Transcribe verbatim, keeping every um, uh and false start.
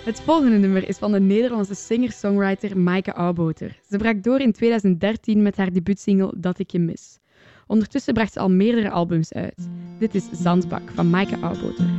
Het volgende nummer is van de Nederlandse singer-songwriter Maaike Auwboter. Ze brak door in twintig dertien met haar debuutsingle Dat ik je mis. Ondertussen bracht ze al meerdere albums uit. Dit is Zandbak van Maaike Auwboter.